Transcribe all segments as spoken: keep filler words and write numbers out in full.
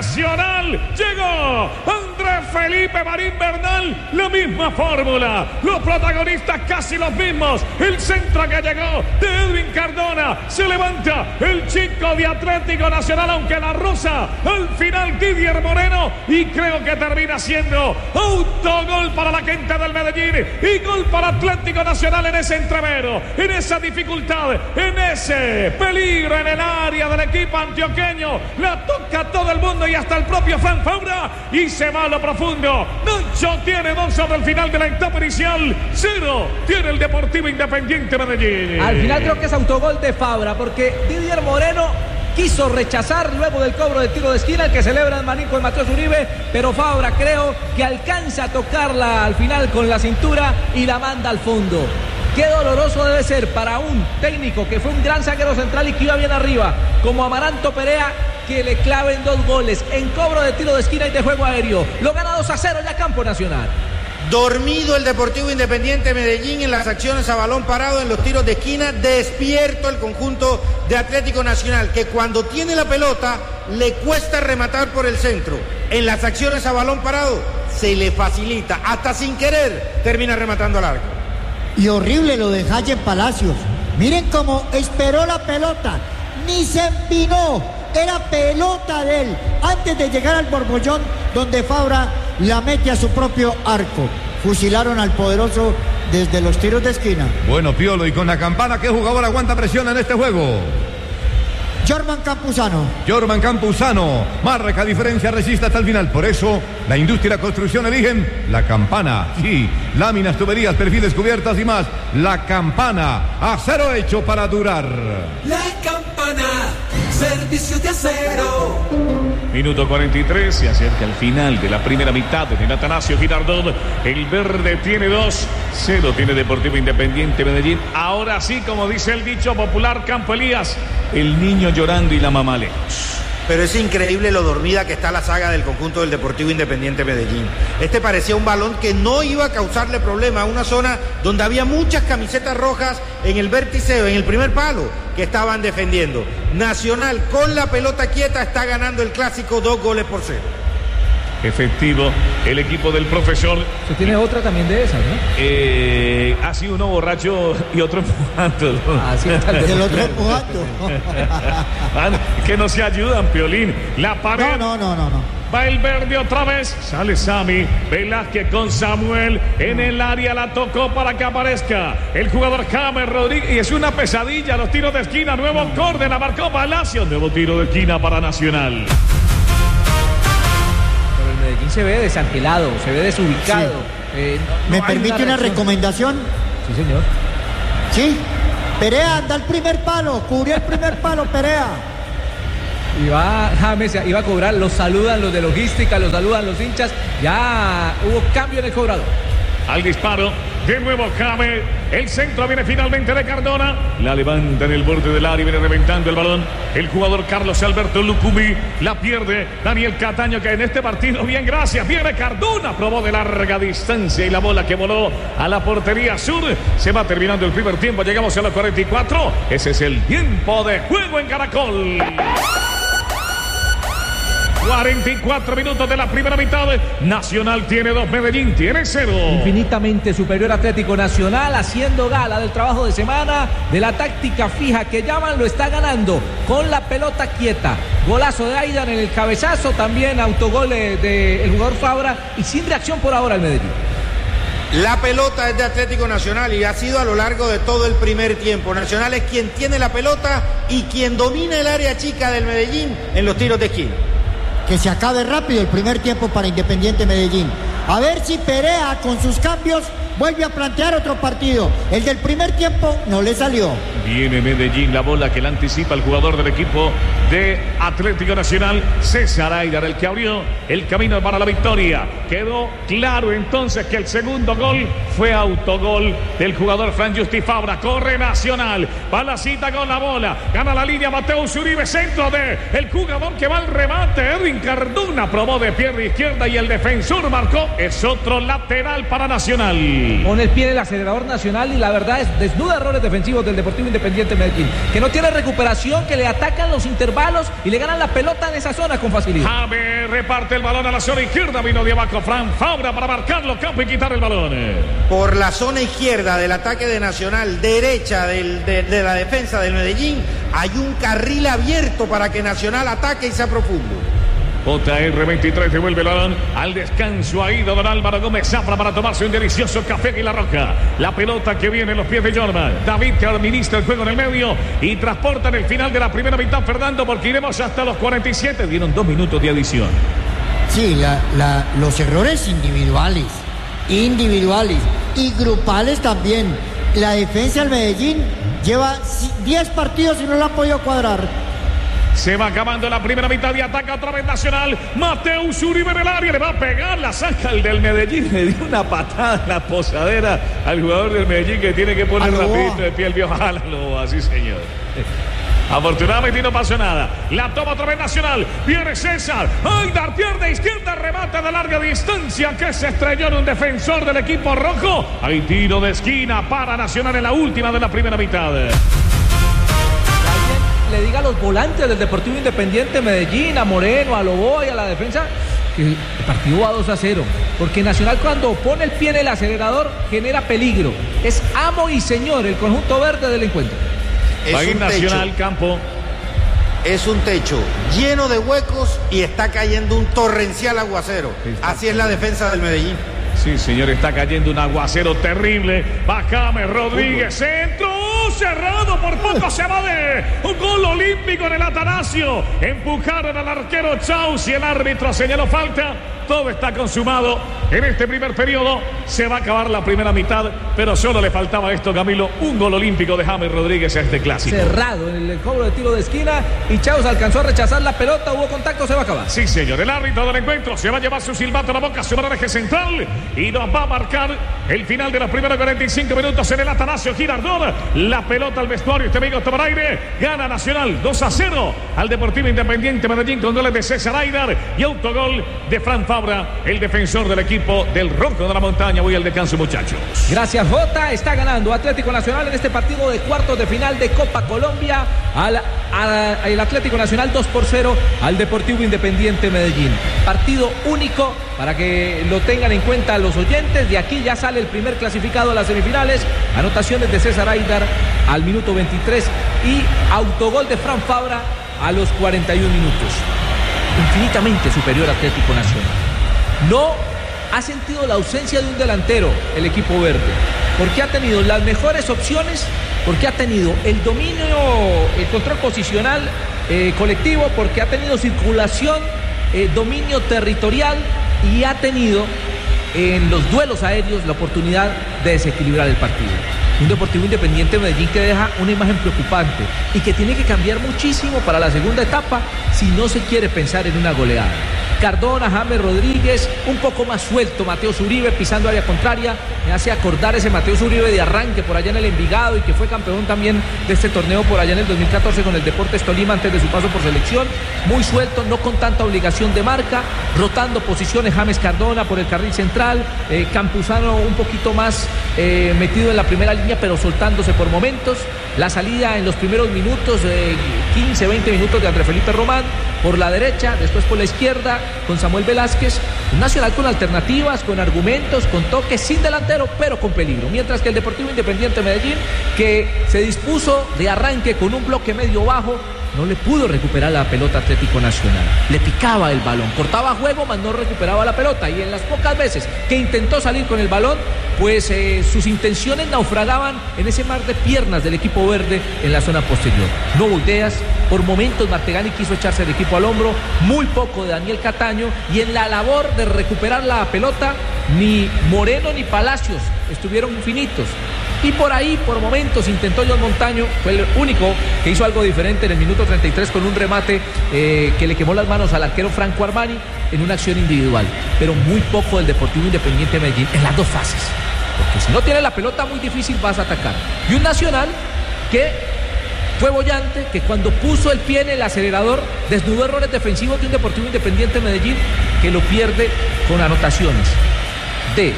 Nacional. Llegó Andrés Felipe Marín Bernal. La misma fórmula. Los protagonistas casi los mismos. El centro que llegó de Edwin Cardona. Se levanta el chico de Atlético Nacional, aunque la rosa al final Didier Moreno. Y creo que termina siendo autogol para la gente del Medellín. Y gol para Atlético Nacional en ese entrevero, en esa dificultad, en ese peligro en el área del equipo antioqueño. La toca todo el mundo y hasta el propio Fran Fabra, y se va a lo profundo. Nacho tiene dos sobre el final de la etapa inicial, cero tiene el Deportivo Independiente Medellín. Al final creo que es autogol de Fabra, porque Didier Moreno quiso rechazar luego del cobro de tiro de esquina el que celebra el manín con Mateus Uribe, pero Fabra creo que alcanza a tocarla al final con la cintura y la manda al fondo. Qué doloroso debe ser para un técnico que fue un gran zaguero central y que iba bien arriba, como Amaranto Perea, que le claven dos goles en cobro de tiro de esquina y de juego aéreo. Lo gana dos a cero ya Campo Nacional. Dormido el Deportivo Independiente Medellín en las acciones a balón parado, en los tiros de esquina. Despierto el conjunto de Atlético Nacional, que cuando tiene la pelota le cuesta rematar por el centro. En las acciones a balón parado se le facilita, hasta sin querer termina rematando al arco. Y horrible lo de Jaime Palacios. Miren cómo esperó la pelota, ni se empinó, era pelota de él antes de llegar al borbollón, donde Fabra la mete a su propio arco. Fusilaron al poderoso desde los tiros de esquina. Bueno, Piolo, y con la campana, ¿qué jugador aguanta presión en este juego? Jorman Campuzano. Jorman Campuzano marca diferencia, resiste hasta el final. Por eso la industria y la construcción eligen la campana. Sí, láminas, tuberías, perfiles, cubiertas y más. La campana, acero hecho para durar. La campana, servicio de acero. Minuto cuarenta y tres, se acerca el final de la primera mitad en el Atanasio Girardot. El verde tiene dos, cero tiene Deportivo Independiente Medellín. Ahora sí, como dice el dicho popular, Campo Elías, el niño llorando y la mamá lejos. Pero es increíble lo dormida que está la saga del conjunto del Deportivo Independiente Medellín. Este parecía un balón que no iba a causarle problema a una zona donde había muchas camisetas rojas en el vértice, en el primer palo, que estaban defendiendo. Nacional con la pelota quieta está ganando el clásico dos goles por cero. Efectivo el equipo del profesor. Se tiene otra también de esas, ¿no? Eh, así uno borracho y otro empujando. Así está el, el otro empujando. Que no se ayudan, Piolín. La pared. No, no, no, no, no. Va el verde otra vez. Sale Sammy Velázquez con Samuel en el área. La tocó para que aparezca el jugador James Rodríguez. Y es una pesadilla los tiros de esquina. Nuevo córner, la marcó Palacio. Nuevo tiro de esquina para Nacional. Medellín se ve desangelado, se ve desubicado. Sí. Eh, no, ¿Me no permite una, una recomendación? Sí, señor. Sí. Perea, anda al primer palo, cubrió el primer palo, Perea. Y va James, iba a cobrar, los saludan los de logística, los saludan los hinchas. Ya hubo cambio en el cobrador. Al disparo, de nuevo James. El centro viene finalmente de Cardona. La levanta en el borde del área y viene reventando el balón. El jugador Carlos Alberto Lucumí. La pierde Daniel Cataño, que en este partido, bien, gracias. Viene Cardona, probó de larga distancia y la bola que voló a la portería sur. Se va terminando el primer tiempo. Llegamos a los cuarenta y cuatro. Ese es el tiempo de juego en Caracol. cuarenta y cuatro minutos de la primera mitad. Nacional tiene dos, Medellín tiene cero. Infinitamente superior Atlético Nacional, haciendo gala del trabajo de semana, de la táctica fija que llaman, lo está ganando con la pelota quieta. Golazo de Aidan en el cabezazo, también autogol del jugador Fabra, y sin reacción por ahora el Medellín. La pelota es de Atlético Nacional y ha sido a lo largo de todo el primer tiempo. Nacional es quien tiene la pelota y quien domina el área chica del Medellín en los tiros de esquina. Que se acabe rápido el primer tiempo para Independiente Medellín. A ver si Perea con sus cambios vuelve a plantear otro partido. El del primer tiempo no le salió. Viene Medellín, la bola que la anticipa el jugador del equipo de Atlético Nacional, César Aidar, el que abrió el camino para la victoria. Quedó claro entonces que el segundo gol fue autogol del jugador Fran Justi Fabra. Corre Nacional, va la cita con la bola, gana la línea Mateus Uribe, centro de el jugador que va al remate, Edwin Cardona, probó de pierna izquierda y el defensor marcó. Es otro lateral para Nacional. Nacional. Pone el pie en el acelerador Nacional y la verdad es desnuda errores defensivos del Deportivo Independiente Medellín, que no tiene recuperación, que le atacan los intervalos y le ganan la pelota en esa zona con facilidad. Jaime reparte el balón a la zona izquierda, vino de abajo Fran Fabra para marcarlo, campo y quitar el balón. Por la zona izquierda del ataque de Nacional, derecha del, de, de la defensa del Medellín, hay un carril abierto para que Nacional ataque y sea profundo. J R veintitrés devuelve el balón al descanso. Ha ido don Álvaro Gómez Zafra para tomarse un delicioso café y la roca. La pelota que viene en los pies de Jorman. David que administra el juego en el medio y transporta en el final de la primera mitad, Fernando, porque iremos hasta los cuarenta y siete. Dieron dos minutos de adición. Sí, la, la, los errores individuales, individuales y grupales también. La defensa del Medellín lleva diez partidos y no la han podido cuadrar. Se va acabando la primera mitad y ataca otra vez Nacional. Mateus Uribe en el área, le va a pegar, la saca el del Medellín. Le dio una patada en la posadera al jugador del Medellín, que tiene que poner rapidito de pie el viejo. Jálalo, así señor. Afortunadamente no pasó nada. La toma otra vez Nacional. Viene César. ¡Ay, dar pierna izquierda! Remate de larga distancia que se estrelló en un defensor del equipo rojo. Hay tiro de esquina para Nacional en la última de la primera mitad. Le diga a los volantes del Deportivo Independiente Medellín, a Moreno, a Loboy, a la defensa, que el partido va dos a cero, porque Nacional cuando pone el pie en el acelerador genera peligro. Es amo y señor el conjunto verde del encuentro. Es Ahí un Nacional, techo, campo. Es un techo lleno de huecos y está cayendo un torrencial aguacero. Así es la defensa del Medellín. Sí, señor, está cayendo un aguacero terrible. Va James Rodríguez, centro cerrado, por poco se va de un gol olímpico en el Atanasio. Empujaron al arquero Chaus y el árbitro señaló falta. Todo está consumado en este primer periodo. Se va a acabar la primera mitad, pero solo le faltaba esto, Camilo, un gol olímpico de James Rodríguez a este clásico. Cerrado en el cobro de tiro de esquina y Chaus alcanzó a rechazar la pelota, hubo contacto, se va a acabar. Sí, señor, el árbitro del encuentro se va a llevar su silbato a la boca sobre el eje central y nos va a marcar el final de los primeros cuarenta y cinco minutos en el Atanasio Girardot. La pelota al vestuario, este amigo toma aire, gana Nacional dos a cero al Deportivo Independiente Medellín con goles de César Aidar y autogol de Fran Fabra, el defensor del equipo del Rojo de la Montaña. Voy al descanso, muchachos. Gracias, Jota. Está ganando Atlético Nacional en este partido de cuartos de final de Copa Colombia al, al, al Atlético Nacional dos por cero al Deportivo Independiente Medellín. Partido único para que lo tengan en cuenta los oyentes. De aquí ya sale el primer clasificado a las semifinales. Anotaciones de César Aidar al minuto veintitrés y autogol de Fran Fabra a los cuarenta y un minutos. Infinitamente superior Atlético Nacional. No ha sentido la ausencia de un delantero el equipo verde, porque ha tenido las mejores opciones, porque ha tenido el dominio, el control posicional eh, colectivo, porque ha tenido circulación, eh, dominio territorial y ha tenido en los duelos aéreos la oportunidad de desequilibrar el partido. Un Deportivo Independiente de Medellín que deja una imagen preocupante y que tiene que cambiar muchísimo para la segunda etapa si no se quiere pensar en una goleada. Cardona, James Rodríguez, un poco más suelto Mateus Uribe pisando área contraria, me hace acordar ese Mateus Uribe de arranque por allá en el Envigado y que fue campeón también de este torneo por allá en el dos mil catorce con el Deportes Tolima antes de su paso por selección. Muy suelto, no con tanta obligación de marca, rotando posiciones James Cardona por el carril central, eh, Campuzano un poquito más eh, metido en la primera línea pero soltándose por momentos. La salida en los primeros minutos, eh, quince, veinte minutos de André Felipe Román por la derecha, después por la izquierda con Samuel Velázquez. Un Nacional con alternativas, con argumentos, con toques, sin delantero, pero con peligro. Mientras que el Deportivo Independiente Medellín, que se dispuso de arranque con un bloque medio bajo, no le pudo recuperar la pelota Atlético Nacional. Le picaba el balón, cortaba juego, mas no recuperaba la pelota. Y en las pocas veces que intentó salir con el balón, pues eh, sus intenciones naufragaban en ese mar de piernas del equipo verde en la zona posterior. No hubo ideas, por momentos Martegani quiso echarse el equipo al hombro, muy poco de Daniel Cataño, y en la labor de recuperar la pelota, ni Moreno ni Palacios estuvieron finitos. Y por ahí, por momentos, intentó John Montaño, fue el único que hizo algo diferente en el minuto treinta y tres con un remate eh, que le quemó las manos al arquero Franco Armani en una acción individual. Pero muy poco del Deportivo Independiente de Medellín en las dos fases. Porque si no tiene la pelota, muy difícil vas a atacar. Y un Nacional que fue bollante, que cuando puso el pie en el acelerador, desnudó errores defensivos de un Deportivo Independiente de Medellín que lo pierde con anotaciones de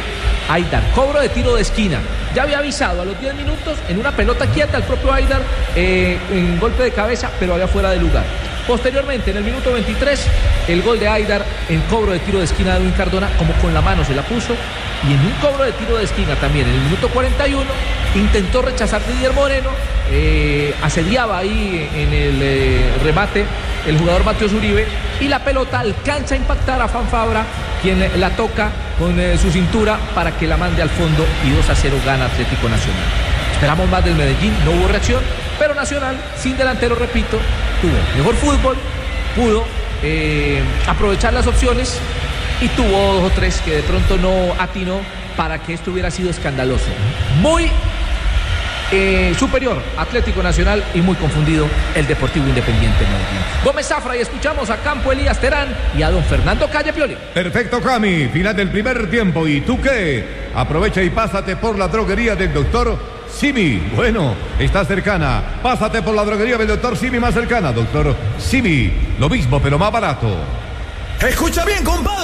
Aidar, cobro de tiro de esquina. Ya había avisado a los diez minutos en una pelota quieta el propio Aidar, eh, en golpe de cabeza, pero había fuera de lugar. Posteriormente, en el minuto veintitrés, el gol de Aidar en cobro de tiro de esquina de Edwin Cardona, como con la mano se la puso. Y en un cobro de tiro de esquina también, en el minuto cuarenta y uno, intentó rechazar Didier Moreno, eh, asediaba ahí en el eh, remate el jugador Mateus Uribe, y la pelota alcanza a impactar a Fran Fabra, quien la toca con eh, su cintura para que la mande al fondo, y dos a cero gana Atlético Nacional. Esperamos más del Medellín, no hubo reacción, pero Nacional, sin delantero, repito, tuvo mejor fútbol, pudo eh, aprovechar las opciones y tuvo dos o tres que de pronto no atinó para que esto hubiera sido escandaloso. Muy eh, superior Atlético Nacional y muy confundido el Deportivo Independiente Medellín. Gómez Zafra, y escuchamos a Campo Elías Terán y a don Fernando Calle Pioli. Perfecto, Cami. Final del primer tiempo. ¿Y tú qué? Aprovecha y pásate por la droguería del doctor Simi. Bueno, está cercana. Pásate por la droguería del doctor Simi más cercana. Doctor Simi, lo mismo pero más barato. Escucha bien, compadre.